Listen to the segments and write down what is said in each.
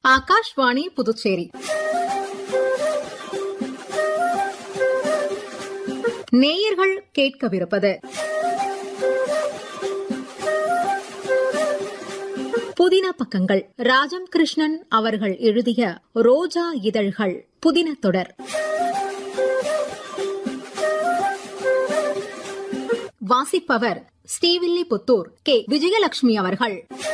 ஆகாஷ்வாணி புதுச்சேரி. நேயர்கள் கேட்கவிருப்பது புதின பக்கங்கள். ராஜம் கிருஷ்ணன் அவர்கள் எழுதிய ரோஜா இதழ்கள் புதின தொடர். வாசிப்பவர் ஸ்ரீவில்லிபுத்தூர் கே. விஜயலட்சுமி அவர்கள்.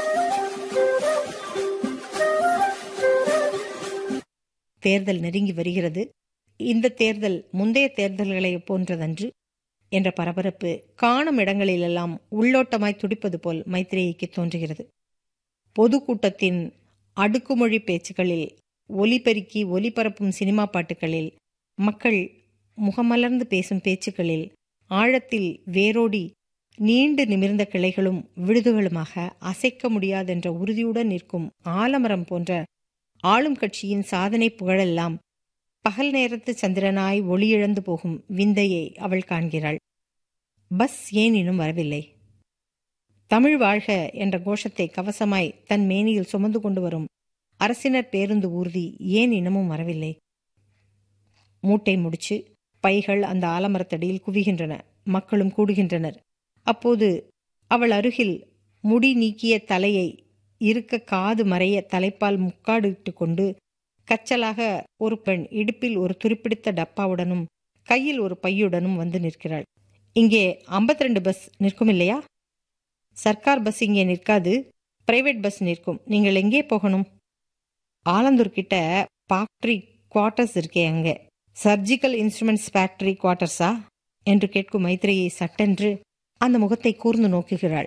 தேர்தல் நெருங்கி வருகிறது. இந்த தேர்தல் முந்தைய தேர்தல்களை போன்றதன்று என்ற பரபரப்பு காணும் இடங்களிலெல்லாம் உள்ளோட்டமாய் துடிப்பது போல் மைத்ரேயிக்கு தோன்றுகிறது. பொதுக்கூட்டத்தின் அடுக்குமொழி பேச்சுக்களில், ஒலிபெருக்கி ஒலிபரப்பும் சினிமா பாட்டுகளில், மக்கள் முகமலர்ந்து பேசும் பேச்சுக்களில் ஆழத்தில் வேரோடி நீண்டு நிமிர்ந்த கிளைகளும் விழுதுகளுமாக அசைக்க முடியாதென்ற உறுதியுடன் நிற்கும் ஆலமரம் போன்ற ஆளும் கட்சியின் சாதனை புகழெல்லாம் பகல் நேரத்து சந்திரனாய் ஒளியிழந்து போகும் விந்தையை அவள் காண்கிறாள். பஸ் ஏன் இன்னும் வரவில்லை? தமிழ் வாழ்க என்ற கோஷத்தை கவசமாய் தன் மேனியில் சுமந்து கொண்டு வரும் அரசினர் பேருந்து ஊர்தி ஏன் இன்னமும் வரவில்லை? மூட்டை முடிச்சு பைகள் அந்த ஆலமரத்தடியில் குவிகின்றன. மக்களும் கூடுகின்றனர். அப்போது அவள் அருகில் முடி நீக்கிய தலையை இருக்க காது மறைய தலைப்பால் முக்காடிட்டு கொண்டு கச்சலாக ஒரு பெண் இடுப்பில் ஒரு துருப்பிடித்த டப்பாவுடனும் கையில் ஒரு பையுடனும் வந்து நிற்கிறாள். இங்கே 52 பஸ் நிற்கும் இல்லையா? சர்க்கார் பஸ் இங்கே நிற்காது, பிரைவேட் பஸ் நிற்கும். நீங்கள் எங்கே போகணும்? ஆலந்தூர் கிட்ட ஃபேக்டரி குவார்ட்டர்ஸ் இருக்கே, அங்கே. சர்ஜிக்கல் இன்ஸ்ட்ருமெண்ட்ஸ் ஃபேக்டரி குவார்ட்டர்ஸா என்று கேட்கும் மைத்ரேயை சட்டென்று அந்த முகத்தை கூர்ந்து நோக்குகிறாள்.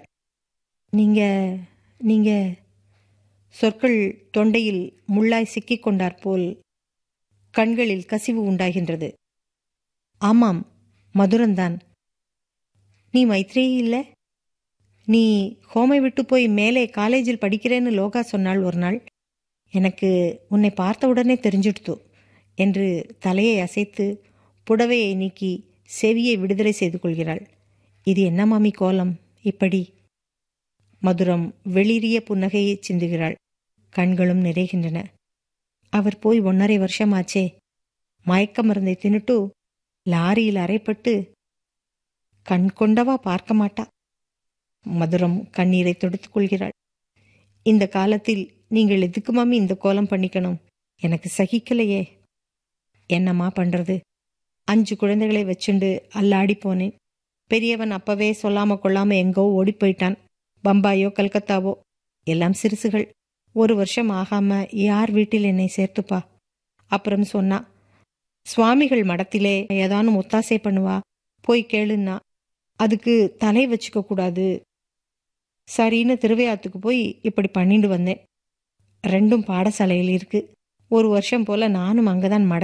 நீங்க சொற்கள் தொண்டையில் முள்ளாய் சிக்கிக் கொண்டாற்போல் கண்களில் கசிவு உண்டாகின்றது. ஆமாம், மதுரந்தான். நீ மைத்ரேயி இல்ல? நீ ஹோமை விட்டு போய் மேலே காலேஜில் படிக்கிறேன்னு லோகா சொன்னாள் ஒரு நாள். எனக்கு உன்னை பார்த்தவுடனே தெரிஞ்சிடுத்து என்று தலையை அசைத்து புடவையை நீக்கி செவியை விடுதலை செய்து கொள்கிறாள். இது என்ன மாமி கோலம் இப்படி? மதுரம் வெளிரிய புன்னகையை சிந்துகிறாள். கண்களும் நிறைகின்றன. அவர் போய் 1.5 வருஷமாச்சே. மயக்க மருந்தை தின்னுட்டு லாரியில் அறைப்பட்டு கண் கொண்டவா பார்க்க மாட்டா. மதுரம் கண்ணீரை தொடுத்துக் கொள்கிறாள். இந்த காலத்தில் நீங்கள் எதுக்கு மாமி இந்த கோலம் பண்ணிக்கணும்? எனக்கு சகிக்கலையே. என்னம்மா பண்றது? 5 குழந்தைகளை வச்சுண்டு அல்லாடி போனேன். பெரியவன் அப்பவே சொல்லாம கொள்ளாம எங்கோ ஓடி போயிட்டான். பம்பாயோ கல்கத்தாவோ. எல்லாம் சிறுசுகள். 1 வருஷம் ஆகாம யார் வீட்டில் என்னை சேர்த்துப்பா? அப்புறம் சொன்னா, சுவாமிகள் மடத்திலே ஏதானும் ஒத்தாசை பண்ணுவா, போய் கேளுன்னா. அதுக்கு தலை வச்சுக்க கூடாது. சரின்னு திருவையாத்துக்கு போய் இப்படி பண்ணிட்டு வந்தேன். 2ம் பாடசாலையில் இருக்கு. 1 வருஷம் போல நானும் அங்கதான்